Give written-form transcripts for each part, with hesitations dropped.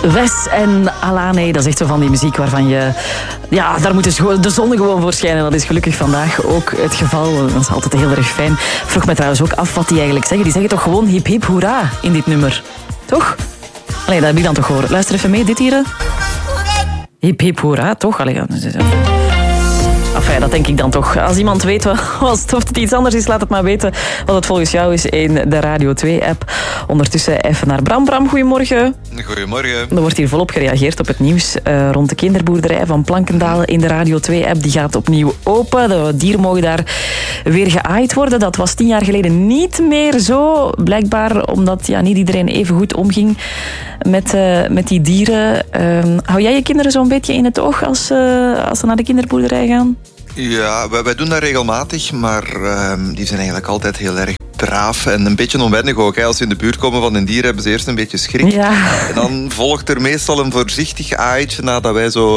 Wes en Alane, dat is echt zo van die muziek waarvan je... Ja, daar moet de zon gewoon voor schijnen. Dat is gelukkig vandaag ook het geval. Dat is altijd heel erg fijn. Ik vroeg me trouwens ook af wat die eigenlijk zeggen. Die zeggen toch gewoon hip hip hoera in dit nummer? Toch? Allee, dat heb ik dan toch horen. Luister even mee, dit hier. Hip hip hoera, toch? Allee, enfin, dat denk ik dan toch. Als iemand weet of het iets anders is, laat het maar weten wat het volgens jou is in de Radio 2-app. Ondertussen even naar Bram. Bram, goedemorgen. Goedemorgen. Er wordt hier volop gereageerd op het nieuws rond de kinderboerderij van Plankendale in de Radio 2-app. Die gaat opnieuw open. De dieren mogen daar weer geaaid worden. Dat was 10 jaar geleden niet meer zo. Blijkbaar omdat niet iedereen even goed omging met die dieren. Hou jij je kinderen zo'n beetje in het oog als ze naar de kinderboerderij gaan? Ja, wij doen dat regelmatig, maar die zijn eigenlijk altijd heel erg braaf en een beetje onwennig ook. Hè. Als ze in de buurt komen van een dier, hebben ze eerst een beetje schrik. Ja. En dan volgt er meestal een voorzichtig aaitje nadat wij zo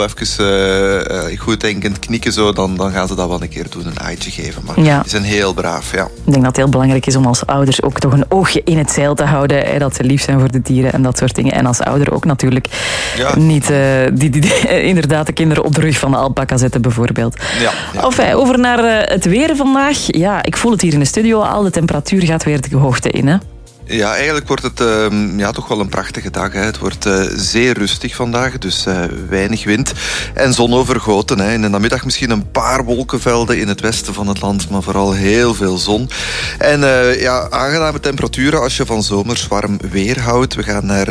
even goed denkend knikken. Zo, dan gaan ze dat wel een keer doen, een aaitje geven. Maar die zijn heel braaf, ja. Ik denk dat het heel belangrijk is om als ouders ook toch een oogje in het zeil te houden. Hè, dat ze lief zijn voor de dieren en dat soort dingen. En als ouder ook natuurlijk niet inderdaad de kinderen op de rug van de alpaca zetten bijvoorbeeld. Ja. Enfin, over naar het weer vandaag. Ja, ik voel het hier in de studio al. De temperatuur gaat weer de hoogte in, hè? Ja, eigenlijk wordt het toch wel een prachtige dag. Hè. Het wordt zeer rustig vandaag, dus weinig wind en zonovergoten. Hè. In de namiddag misschien een paar wolkenvelden in het westen van het land, maar vooral heel veel zon. En aangename temperaturen als je van zomers warm weer houdt. We gaan naar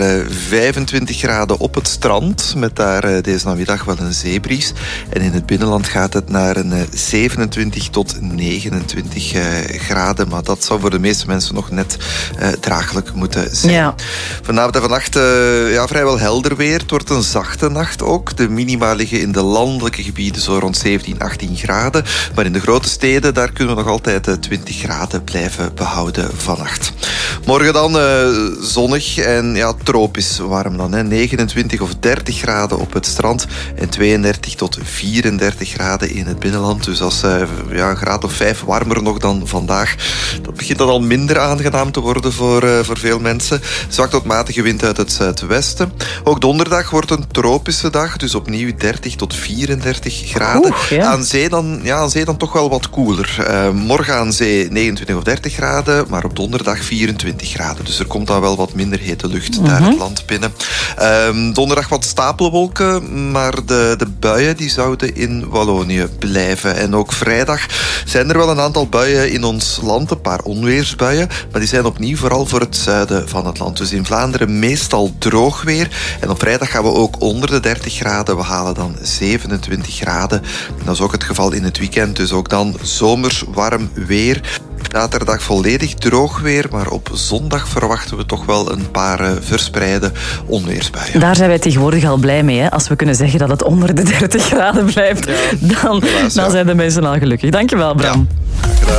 25 graden op het strand, met daar deze namiddag wel een zeebries. En in het binnenland gaat het naar een 27 tot 29 graden, maar dat zou voor de meeste mensen nog net draaglijk moeten zijn. Ja. Vanavond en vannacht vrijwel helder weer. Het wordt een zachte nacht ook. De minima liggen in de landelijke gebieden zo rond 17, 18 graden. Maar in de grote steden, daar kunnen we nog altijd 20 graden blijven behouden vannacht. Morgen dan zonnig en tropisch warm dan. Hè. 29 of 30 graden op het strand en 32 tot 34 graden in het binnenland. Dus als een graad of 5 warmer nog dan vandaag. Dat begint dan al minder aangenaam te worden voor veel mensen. Zwak tot matige wind uit het zuidwesten. Ook donderdag wordt een tropische dag, dus opnieuw 30 tot 34 graden. Aan zee dan toch wel wat koeler. Morgen aan zee 29 of 30 graden, maar op donderdag 24 graden. Dus er komt dan wel wat minder hete lucht daar het land binnen. Donderdag wat stapelwolken, maar de buien die zouden in Wallonië blijven. En ook vrijdag zijn er wel een aantal buien in ons land, een paar onweersbuien, maar die zijn opnieuw vooral voor het zuiden van het land. Dus in Vlaanderen meestal droog weer. En op vrijdag gaan we ook onder de 30 graden. We halen dan 27 graden. En dat is ook het geval in het weekend. Dus ook dan zomers warm weer. Zaterdag volledig droog weer, maar op zondag verwachten we toch wel een paar verspreide onweersbuien. Daar zijn wij tegenwoordig al blij mee. Hè? Als we kunnen zeggen dat het onder de 30 graden blijft, dan zijn de mensen al gelukkig. Dankjewel, Bram. Ja.